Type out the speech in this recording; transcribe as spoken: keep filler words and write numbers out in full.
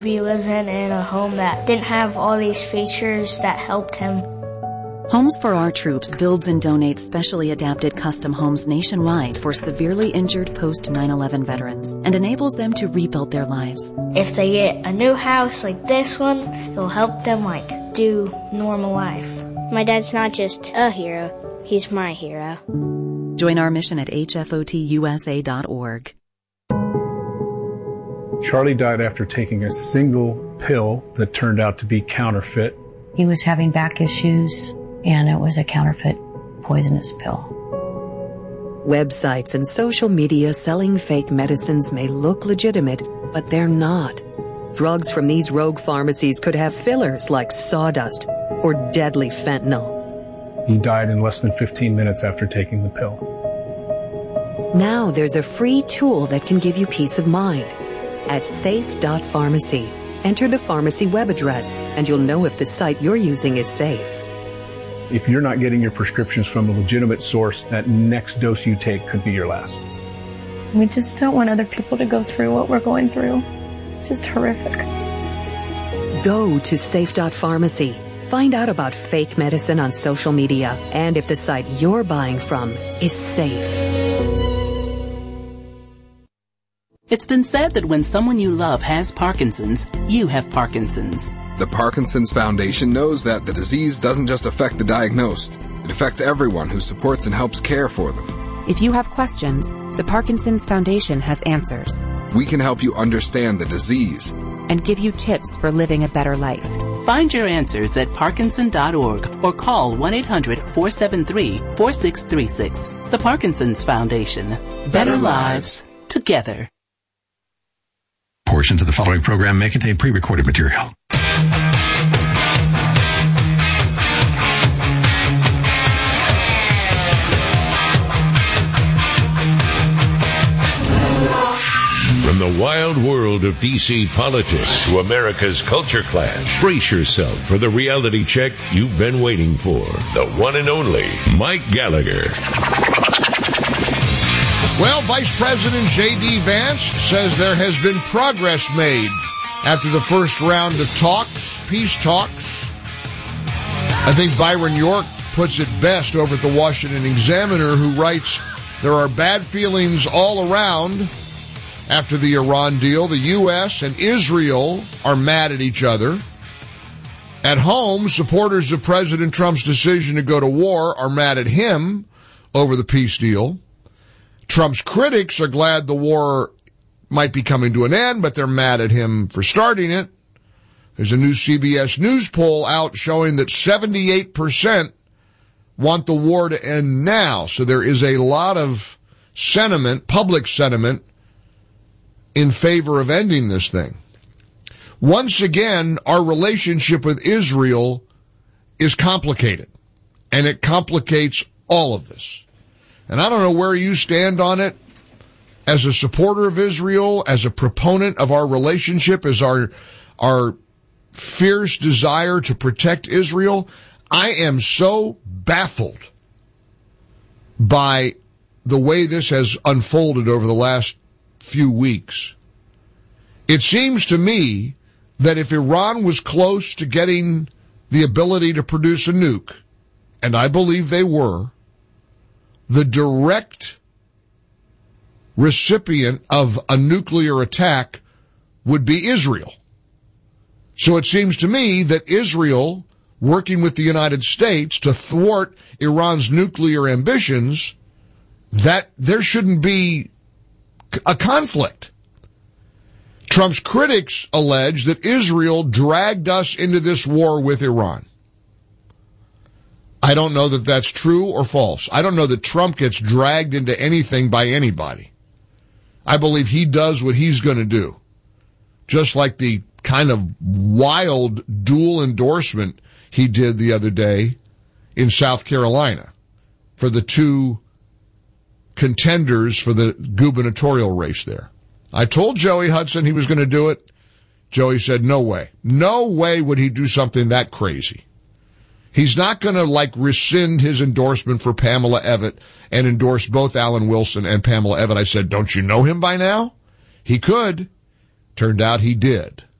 be living in a home that didn't have all these features that helped him. Homes for Our Troops builds and donates specially adapted custom homes nationwide for severely injured post nine eleven veterans and enables them to rebuild their lives. If they get a new house like this one, it'll help them like do normal life. My dad's not just a hero, he's my hero. Join our mission at H F O T U S A dot org. Charlie died after taking a single pill that turned out to be counterfeit. He was having back issues, and it was a counterfeit poisonous pill. Websites and social media selling fake medicines may look legitimate, but they're not. Drugs from these rogue pharmacies could have fillers like sawdust or deadly fentanyl. He died in less than fifteen minutes after taking the pill. Now there's a free tool that can give you peace of mind. At safe dot pharmacy, enter the pharmacy web address, and you'll know if the site you're using is safe. If you're not getting your prescriptions from a legitimate source, that next dose you take could be your last. We just don't want other people to go through what we're going through. It's just horrific. Go to safe dot pharmacy. Find out about fake medicine on social media and if the site you're buying from is safe. It's been said that when someone you love has Parkinson's, you have Parkinson's. The Parkinson's Foundation knows that the disease doesn't just affect the diagnosed. It affects everyone who supports and helps care for them. If you have questions, the Parkinson's Foundation has answers. We can help you understand the disease and give you tips for living a better life. Find your answers at Parkinson dot org or call one eight hundred four seven three four six three six. The Parkinson's Foundation. Better lives together. Portions of the following program may contain pre-recorded material. From the wild world of D C politics to America's culture clash, brace yourself for the reality check you've been waiting for. The one and only Mike Gallagher. Well, Vice President J D. Vance says there has been progress made after the first round of talks, peace talks. I think Byron York puts it best over at the Washington Examiner, who writes, there are bad feelings all around after the Iran deal. The U S and Israel are mad at each other. At home, supporters of President Trump's decision to go to war are mad at him over the peace deal. Trump's critics are glad the war might be coming to an end, but they're mad at him for starting it. There's a new C B S News poll out showing that seventy-eight percent want the war to end now. So there is a lot of sentiment, public sentiment, in favor of ending this thing. Once again, our relationship with Israel is complicated, and it complicates all of this. And I don't know where you stand on it as a supporter of Israel, as a proponent of our relationship, as our, our fierce desire to protect Israel. I am so baffled by the way this has unfolded over the last few weeks. It seems to me that if Iran was close to getting the ability to produce a nuke, and I believe they were, the direct recipient of a nuclear attack would be Israel. So it seems to me that Israel, working with the United States to thwart Iran's nuclear ambitions, that there shouldn't be a conflict. Trump's critics allege that Israel dragged us into this war with Iran. I don't know that that's true or false. I don't know that Trump gets dragged into anything by anybody. I believe he does what he's going to do. Just like the kind of wild dual endorsement he did the other day in South Carolina for the two contenders for the gubernatorial race there. I told Joey Hudson he was going to do it. Joey said, no way. No way would he do something that crazy. He's not going to, like, rescind his endorsement for Pamela Evett and endorse both Alan Wilson and Pamela Evett. I said, don't you know him by now? He could. Turned out he did.